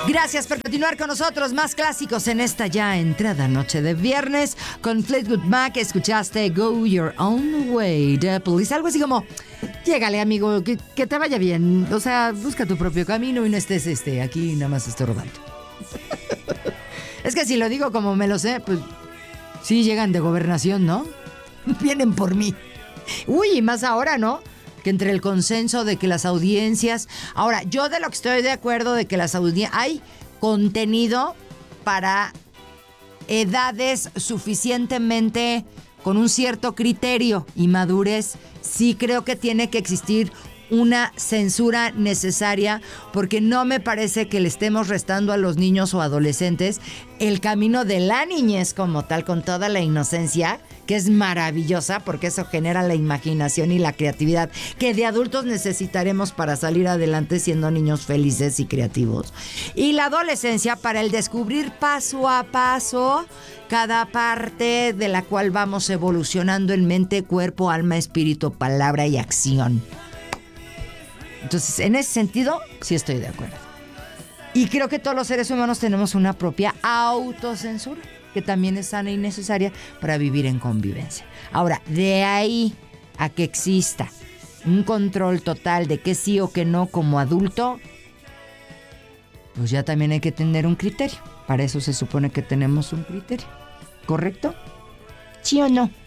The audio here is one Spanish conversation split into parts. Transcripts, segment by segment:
Gracias por continuar con nosotros. Más clásicos en esta ya entrada noche de viernes. Con Fleetwood Mac escuchaste Go Your Own Way de Police. Algo así como, llégale amigo, que te vaya bien. O sea, busca tu propio camino y no estés aquí nada más estorbando. Es que si lo digo como me lo sé, pues sí llegan de gobernación, ¿no? Vienen por mí. Uy, y más ahora, ¿no? Que entre el consenso de que las audiencias... Ahora, yo de lo que estoy de acuerdo de que las audiencias... Hay contenido para edades suficientemente con un cierto criterio y madurez. Sí creo que tiene que existir una censura necesaria, porque no me parece que le estemos restando a los niños o adolescentes el camino de la niñez como tal, con toda la inocencia, que es maravillosa, porque eso genera la imaginación y la creatividad que de adultos necesitaremos para salir adelante siendo niños felices y creativos. Y la adolescencia para el descubrir paso a paso cada parte de la cual vamos evolucionando en mente, cuerpo, alma, espíritu, palabra y acción. Entonces, en ese sentido, sí estoy de acuerdo. Y creo que todos los seres humanos tenemos una propia autocensura, que también es sana y necesaria para vivir en convivencia. Ahora, de ahí a que exista un control total de qué sí o qué no como adulto, pues ya también hay que tener un criterio. Para eso se supone que tenemos un criterio. ¿Correcto? ¿Sí o no?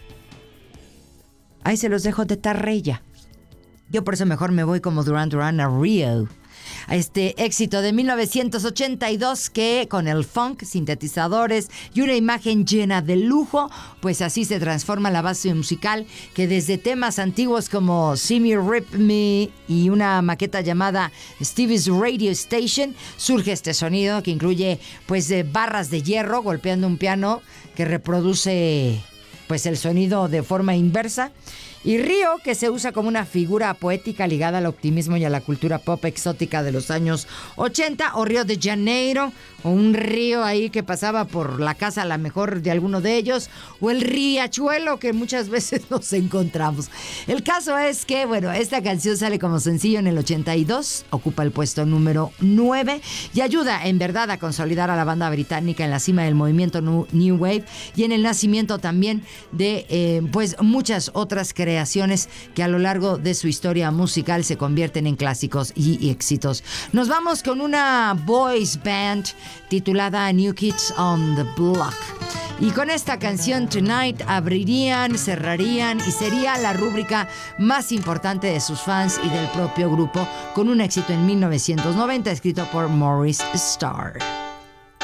Ahí se los dejo de tarea. Yo por eso mejor me voy como Duran Duran a Rio. A este éxito de 1982 que con el funk, sintetizadores y una imagen llena de lujo, pues así se transforma la base musical, que desde temas antiguos como See Me Rip Me y una maqueta llamada Stevie's Radio Station, surge este sonido que incluye pues barras de hierro golpeando un piano que reproduce pues el sonido de forma inversa. Y Río, que se usa como una figura poética ligada al optimismo y a la cultura pop exótica de los años 80, o Río de Janeiro, o un río ahí que pasaba por la casa a la mejor de alguno de ellos, o el riachuelo que muchas veces nos encontramos. El caso es que, bueno, esta canción sale como sencillo en el 82, ocupa el puesto número 9 y ayuda en verdad a consolidar a la banda británica en la cima del movimiento New Wave y en el nacimiento también de pues muchas otras creaciones que a lo largo de su historia musical se convierten en clásicos y éxitos. Nos vamos con una boys band titulada New Kids on the Block. Y con esta canción Tonight abrirían, cerrarían y sería la rúbrica más importante de sus fans y del propio grupo, con un éxito en 1990 escrito por Maurice Starr.